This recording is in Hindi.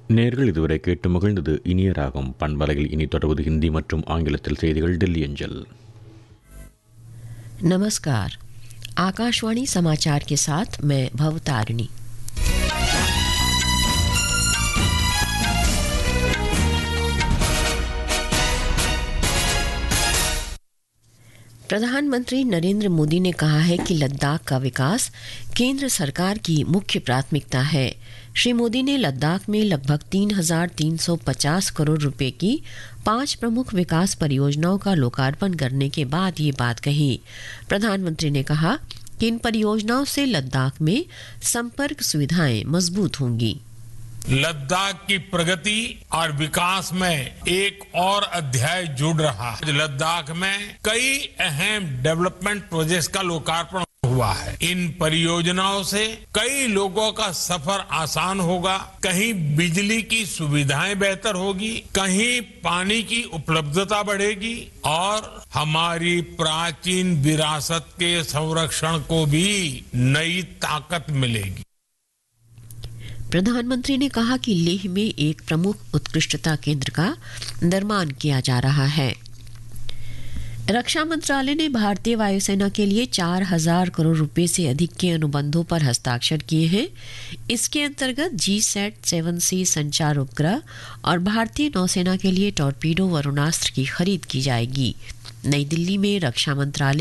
நேர்கள் இதுவரை கேட்டு மகிழ்ந்தது இனிய ராகம் பண்பலையில். இனி தொடர்வது ஹிந்தி மற்றும் ஆங்கிலத்தில் செய்திகள் டெல்லி அஞ்சல். नमस्कार, आकाशवाणी समाचार के साथ मैं भवतारिणी। प्रधानमंत्री नरेंद्र मोदी ने कहा है कि लद्दाख का विकास केंद्र सरकार की मुख्य प्राथमिकता है। श्री मोदी ने लद्दाख में लगभग 3,350 करोड़ रुपए की 5 प्रमुख विकास परियोजनाओं का लोकार्पण करने के बाद ये बात कही। प्रधानमंत्री ने कहा कि इन परियोजनाओं से लद्दाख में संपर्क सुविधाएं मजबूत होंगी। लद्दाख की प्रगति और विकास में एक और अध्याय जुड़ रहा है। लद्दाख में कई अहम डेवलपमेंट प्रोजेक्ट्स का लोकार्पण हुआ है। इन परियोजनाओं से कई लोगों का सफर आसान होगा, कहीं बिजली की सुविधाएं बेहतर होगी, कहीं पानी की उपलब्धता बढ़ेगी और हमारी प्राचीन विरासत के संरक्षण को भी नई ताकत मिलेगी। प्रधानमंत्री ने कहा कि लेह में एक प्रमुख उत्कृष्टता केंद्र का निर्माण किया जा रहा है। रक्षा मंत्रालय ने भारतीय वायुसेना के लिए 4,000 करोड़ रुपए से अधिक के अनुबंधों पर हस्ताक्षर किए हैं। इसके अंतर्गत G-7C संचार उपग्रह और भारतीय नौसेना के लिए टॉर्पीडो वरुणास्त्र की खरीद की जाएगी। नई दिल्ली में रक्षा मंत्रालय